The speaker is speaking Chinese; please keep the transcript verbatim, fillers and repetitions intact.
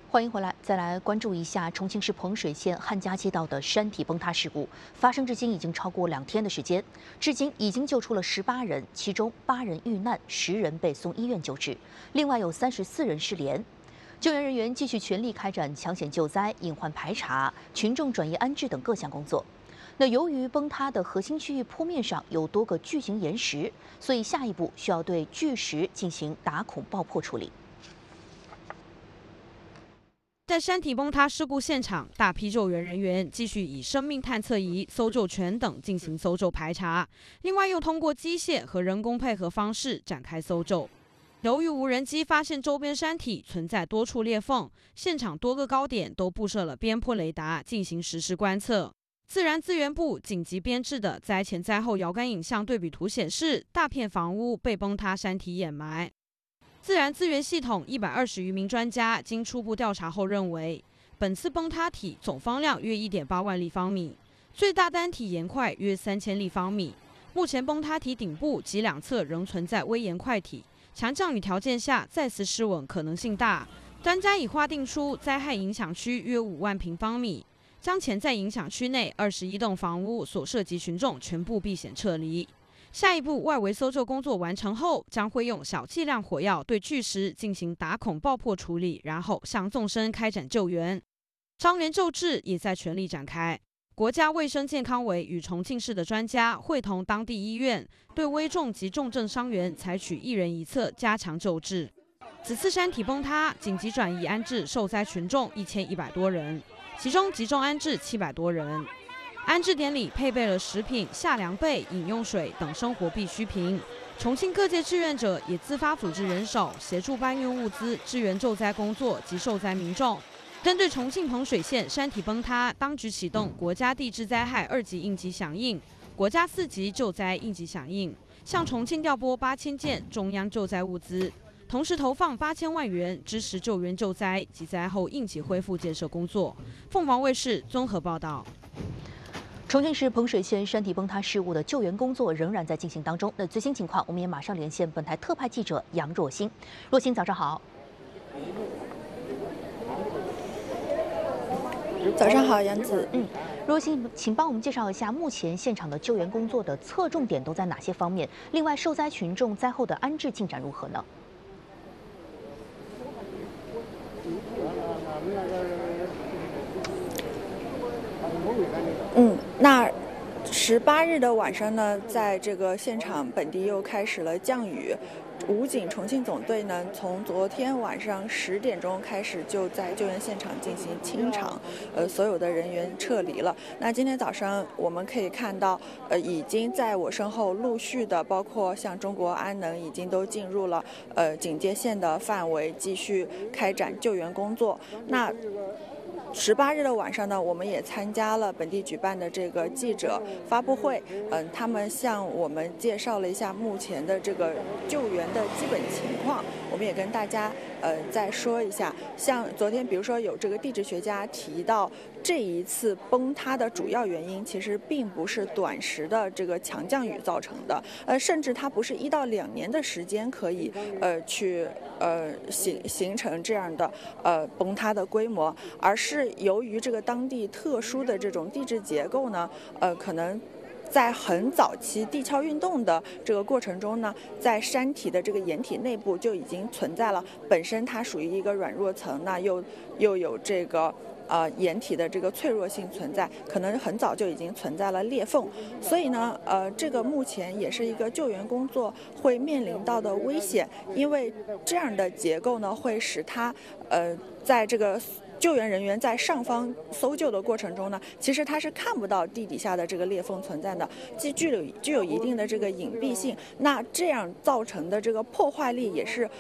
欢迎回来，再来关注一下重庆市彭水县汉家街道的山体崩塌事故。发生至今已经超过两天的时间，至今已经救出了十八人，其中八人遇难，十人被送医院救治，另外有三十四人失联。救援人员继续全力开展抢险救灾、隐患排查、群众转移安置等各项工作。那由于崩塌的核心区域坡面上有多个巨型岩石，所以下一步需要对巨石进行打孔爆破处理。 在山体崩塌事故现场，大批救援人员继续以生命探测仪、搜救犬等进行搜救排查，另外又通过机械和人工配合方式展开搜救。由于无人机发现周边山体存在多处裂缝，现场多个高点都布设了边坡雷达进行实时观测。自然资源部紧急编制的灾前灾后遥感影像对比图显示，大片房屋被崩塌山体掩埋。 自然资源系统一百二十余名专家经初步调查后认为，本次崩塌体总方量约 一点八万立方米，最大单体岩块约三千立方米。目前崩塌体顶部及两侧仍存在微岩块体，强降雨条件下再次失稳可能性大。专家已划定出灾害影响区约五万平方米，将潜在影响区内二十一栋房屋所涉及群众全部避险撤离。 下一步，外围搜救工作完成后，将会用小剂量火药对巨石进行打孔爆破处理，然后向纵深开展救援。伤员救治也在全力展开。国家卫生健康委与重庆市的专家会同当地医院，对危重及重症伤员采取一人一侧加强救治。此次山体崩塌，紧急转移安置受灾群众一千一百多人，其中集中安置七百多人。 安置点里配备了食品、夏凉被、饮用水等生活必需品。重庆各界志愿者也自发组织人手，协助搬运物资，支援救灾工作及受灾民众。针对重庆彭水县山体崩塌，当局启动国家地质灾害二级应急响应、国家四级救灾应急响应，向重庆调拨八千件中央救灾物资，同时投放八千万元支持救援救灾及灾后应急恢复建设工作。凤凰卫视综合报道。 重庆市彭水县山体崩塌事故的救援工作仍然在进行当中。那最新情况，我们也马上连线本台特派记者杨若欣。若欣，早上好。 早上好，杨子。 嗯，若欣，请帮我们介绍一下目前现场的救援工作的侧重点都在哪些方面？另外，受灾群众灾后的安置进展如何呢？ 嗯，那十八日的晚上呢，在这个现场本地又开始了降雨。武警重庆总队呢，从昨天晚上十点钟开始就在救援现场进行清场，呃，所有的人员撤离了。那今天早上我们可以看到，呃，已经在我身后陆续的，包括像中国安能已经都进入了呃警戒线的范围，继续开展救援工作。那 十八日的晚上呢，我们也参加了本地举办的这个记者发布会。嗯，他们向我们介绍了一下目前的这个救援的基本情况。我们也跟大家呃再说一下，像昨天比如说有这个地质学家提到，这一次崩塌的主要原因其实并不是短时的这个强降雨造成的，呃，甚至它不是一到两年的时间可以呃去呃形形成这样的呃崩塌的规模，而是 是由于这个当地特殊的这种地质结构呢，呃，可能 在很早期地壳运动的这个过程中呢，在山体的这个岩体内部就已经存在了，本身它属于一个软弱层，那又又有这个 呃，岩体的这个脆弱性存在，可能很早就已经存在了裂缝，所以呢，呃，这个目前也是一个救援工作会面临到的危险，因为这样的结构呢，会使它呃，在这个 救援人员在上方搜救的过程中呢，其实他是看不到地底下的这个裂缝存在的，既具有具有一定的这个隐蔽性。那这样造成的这个破坏力也是